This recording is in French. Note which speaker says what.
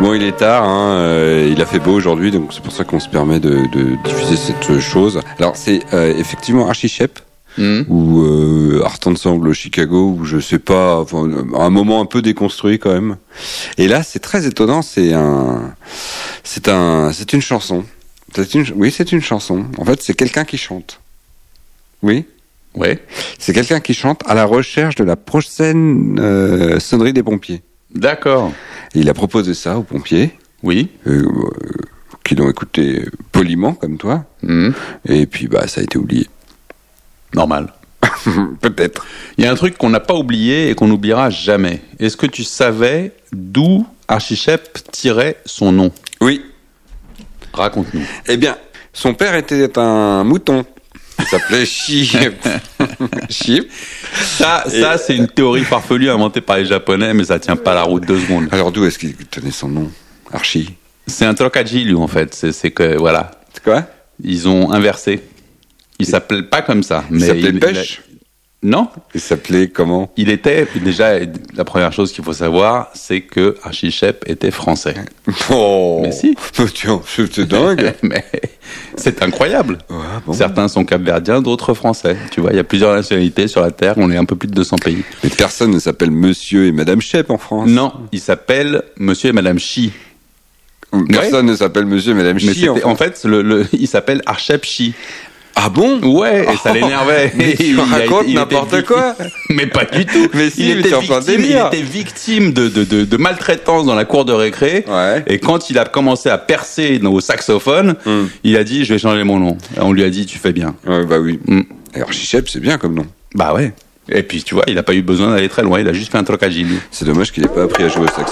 Speaker 1: Bon, il est tard, il a fait beau aujourd'hui, donc c'est pour ça qu'on se permet de diffuser cette chose. Alors, c'est effectivement Archie Shepp, ou Art Ensemble Chicago, ou je sais pas, enfin, un moment un peu déconstruit quand même. Et là, c'est très étonnant, c'est une chanson. Oui, c'est une chanson. En fait, c'est quelqu'un qui chante. Oui.
Speaker 2: Ouais.
Speaker 1: C'est quelqu'un qui chante à la recherche de la prochaine sonnerie des pompiers.
Speaker 2: D'accord.
Speaker 1: Et il a proposé ça aux pompiers.
Speaker 2: Oui.
Speaker 1: Qui l'ont écouté poliment, comme toi. Et puis, ça a été oublié.
Speaker 2: Normal.
Speaker 1: Peut-être.
Speaker 2: Il y a un truc qu'on n'a pas oublié et qu'on n'oubliera jamais. Est-ce que tu savais d'où Archie Shepp tirait son nom ?
Speaker 1: Oui.
Speaker 2: Raconte-nous.
Speaker 1: Eh bien, son père était un mouton. Il s'appelait Sheep. Sheep.
Speaker 2: Ça, c'est une théorie farfelue inventée par les Japonais, mais ça tient pas la route 2 secondes.
Speaker 1: Alors d'où est-ce qu'il tenait son nom ? Archie.
Speaker 2: C'est un trocadillo, en fait. C'est que, voilà.
Speaker 1: C'est quoi ?
Speaker 2: Ils ont inversé. Il s'appelait pas comme ça.
Speaker 1: Il s'appelait Pêche ?
Speaker 2: Non.
Speaker 1: Il s'appelait comment ?
Speaker 2: Il était, déjà, la première chose qu'il faut savoir, c'est que Archie Shepp était français.
Speaker 1: Oh.
Speaker 2: Mais si.
Speaker 1: Tiens, c'est dingue.
Speaker 2: Mais c'est incroyable.
Speaker 1: Ouais, bon.
Speaker 2: Certains sont capverdiens, d'autres français. Tu vois, il y a plusieurs nationalités sur la Terre, on est un peu plus de 200 pays.
Speaker 1: Mais personne ne s'appelle Monsieur et Madame Shepp en France.
Speaker 2: Non, ils s'appellent Monsieur et Madame Chi.
Speaker 1: Personne ne s'appelle Monsieur et Madame Chi
Speaker 2: en fait, il s'appelle Archep Chi.
Speaker 1: Ah bon ?
Speaker 2: Ouais, et ça l'énervait.
Speaker 1: Mais tu racontes n'importe quoi.
Speaker 2: Mais pas du tout.
Speaker 1: Mais si, il était
Speaker 2: victime de maltraitance dans la cour de récré.
Speaker 1: Ouais.
Speaker 2: Et quand il a commencé à percer au saxophone, il a dit, je vais changer mon nom. Et on lui a dit, tu fais bien.
Speaker 1: Ouais, bah oui. Et Archie Shepp, c'est bien comme nom.
Speaker 2: Bah ouais. Et puis, tu vois, il n'a pas eu besoin d'aller très loin. Il a juste fait un trocadillo.
Speaker 1: C'est dommage qu'il n'ait pas appris à jouer au saxophone.